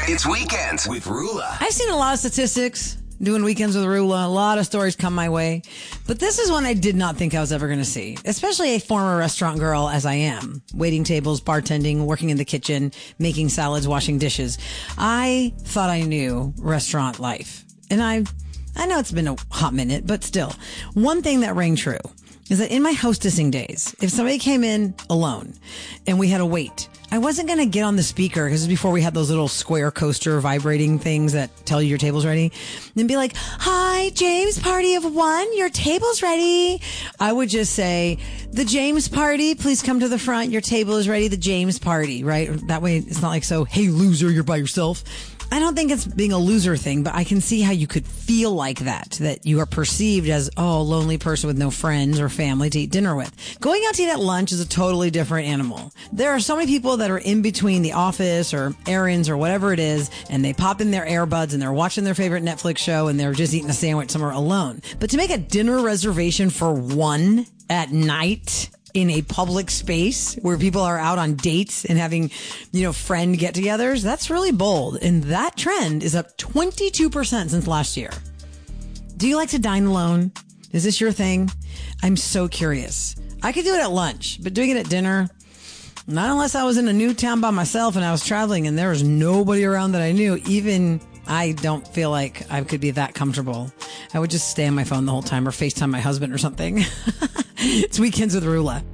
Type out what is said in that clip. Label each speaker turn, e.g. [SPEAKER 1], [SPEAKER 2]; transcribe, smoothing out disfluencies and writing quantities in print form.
[SPEAKER 1] It's Weekends with Rula.
[SPEAKER 2] I've seen a lot of statistics doing Weekends with Rula. A lot of stories come my way. But this is one I did not think I was ever going to see, especially a former restaurant girl as I am. Waiting tables, bartending, working in the kitchen, making salads, washing dishes. I thought I knew restaurant life. And I know it's been a hot minute, but still. One thing that rang true is that in my hostessing days, if somebody came in alone and we had to wait, I wasn't going to get on the speaker, because this is before we had those little square coaster vibrating things that tell you your table's ready, and be like, "Hi, James Party of one, your table's ready." I would just say, "The James Party, please come to the front. Your table is ready. The James Party," right? That way it's not like, "So, hey, loser, you're by yourself." I don't think it's being a loser thing, but I can see how you could feel like that you are perceived as, a lonely person with no friends or family to eat dinner with. Going out to eat at lunch is a totally different animal. There are so many people that are in between the office or errands or whatever it is, and they pop in their earbuds and they're watching their favorite Netflix show and they're just eating a sandwich somewhere alone. But to make a dinner reservation for one at night in a public space where people are out on dates and having, friend get-togethers, that's really bold. And that trend is up 22% since last year. Do you like to dine alone? Is this your thing? I'm so curious. I could do it at lunch, but doing it at dinner, not unless I was in a new town by myself and I was traveling and there was nobody around that I knew. Even I don't feel like I could be that comfortable. I would just stay on my phone the whole time or FaceTime my husband or something. It's Weekends with Rula.